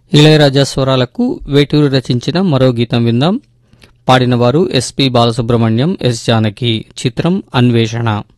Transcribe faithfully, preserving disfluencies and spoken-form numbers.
ఇళయరాజా స్వరాలకు వేటూరి రచించిన మరో గీతం విందాం. పాడినవారు ఎస్పి బాలసుబ్రహ్మణ్యం, ఎస్ జానకి. చిత్రం అన్వేషణ.